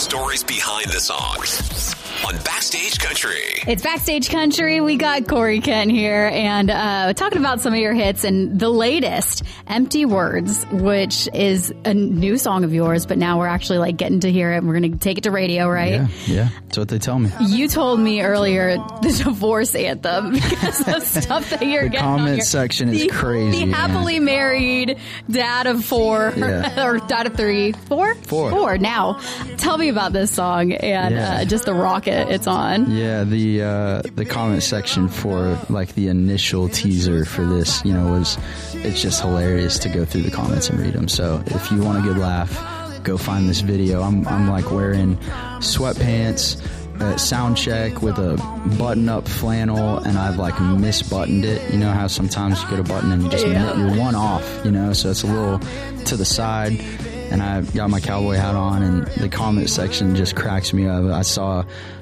stories behind the songs on Backstage Country. It's Backstage Country. We got Corey Kent here and talking about some of your hits and the latest, Empty Words, which is a new song of yours, but now we're actually like getting to hear it. We're going to take it to radio, right? Yeah. That's what they tell me. You told me earlier the divorce anthem because of stuff that you're getting on comment section is crazy. The happily married dad of 4 or dad of 3. 4? 4 now. Tell me about this song and just the rocket it's on. Yeah, the comment section for like the initial teaser for this, it's just hilarious to go through the comments and read them. So if you want a good laugh, go find this video. I'm like wearing sweatpants at sound check with a button-up flannel, and I've like misbuttoned it. You know how sometimes you get a button and you just you're one off, so it's a little to the side. And I got my cowboy hat on, and the comment section just cracks me up. I saw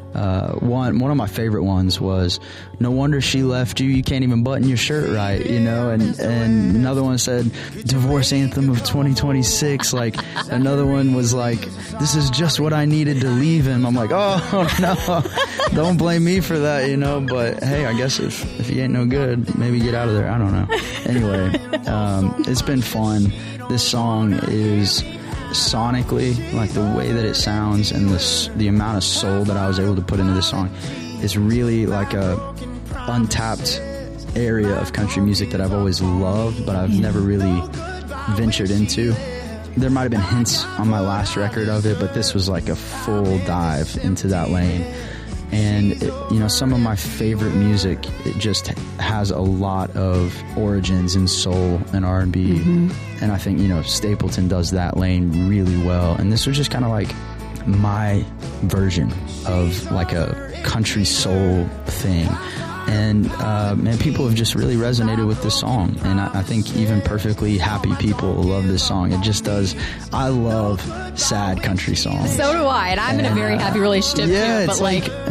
one of my favorite ones was, "No wonder she left you. You can't even button your shirt right," and another one said, "Divorce anthem of 2026." Like another one was like, "This is just what I needed to leave him." I'm like, oh no, don't blame me for that, But hey, I guess if he ain't no good, maybe get out of there. I don't know. Anyway, it's been fun. This song is sonically, like the way that it sounds and the amount of soul that I was able to put into this song is really like a untapped area of country music that I've always loved, but I've never really ventured into. There might have been hints on my last record of it, but this was like a full dive into that lane. And some of my favorite music, it just has a lot of origins in soul and R&B. And I think Stapleton does that lane really well, and this was just kind of like my version of like a country soul thing. And man, people have just really resonated with this song, and I think even perfectly happy people love this song. It just does. I love sad country songs. So do I, and I'm in a very happy relationship too. But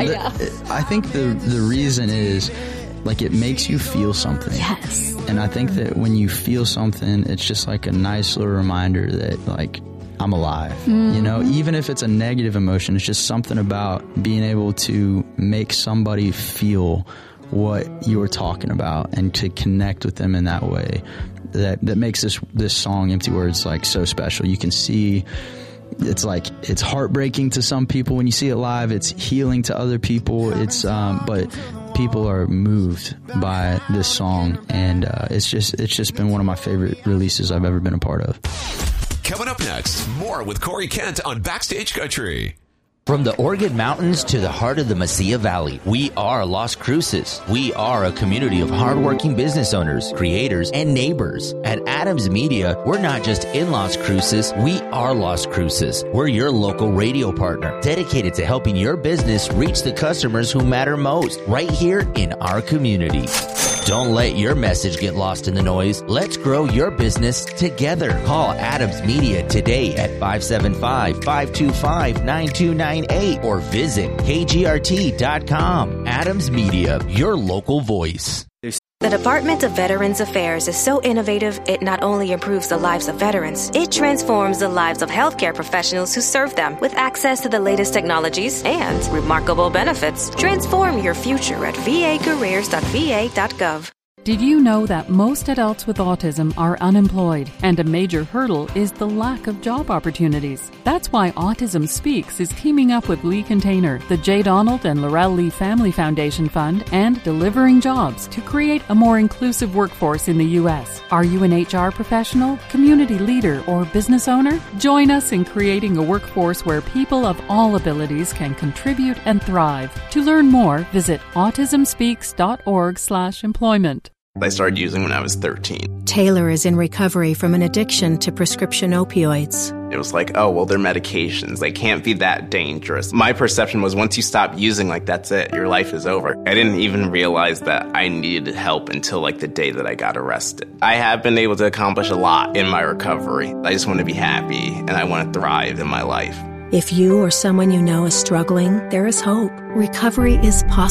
I think the reason is like it makes you feel something. Yes. And I think that when you feel something, it's just like a nice little reminder that like I'm alive. Even if it's a negative emotion, it's just something about being able to make somebody feel what you're talking about and to connect with them in that way that makes this song Empty Words like so special. You can see it's heartbreaking to some people when you see it live. It's healing to other people. But people are moved by this song, and it's just been one of my favorite releases I've ever been a part of. Coming up next, more with Corey Kent on Backstage Country. From the Oregon Mountains to the heart of the Mesilla Valley, we are Las Cruces. We are a community of hardworking business owners, creators, and neighbors. At Adams Media, we're not just in Las Cruces, we are Las Cruces. We're your local radio partner, dedicated to helping your business reach the customers who matter most, right here in our community. Don't let your message get lost in the noise. Let's grow your business together. Call Adams Media today at 575-525-9298 or visit kgrt.com. Adams Media, your local voice. The Department of Veterans Affairs is so innovative, it not only improves the lives of veterans, it transforms the lives of healthcare professionals who serve them with access to the latest technologies and remarkable benefits. Transform your future at vacareers.va.gov. Did you know that most adults with autism are unemployed, and a major hurdle is the lack of job opportunities? That's why Autism Speaks is teaming up with Lee Container, the J. Donald and Laurel Lee Family Foundation Fund, and Delivering Jobs to create a more inclusive workforce in the U.S. Are you an HR professional, community leader, or business owner? Join us in creating a workforce where people of all abilities can contribute and thrive. To learn more, visit autismspeaks.org/employment. I started using when I was 13. Taylor is in recovery from an addiction to prescription opioids. It was like, oh, well, they're medications. They can't be that dangerous. My perception was once you stop using, like, that's it. Your life is over. I didn't even realize that I needed help until, like, the day that I got arrested. I have been able to accomplish a lot in my recovery. I just want to be happy, and I want to thrive in my life. If you or someone you know is struggling, there is hope. Recovery is possible.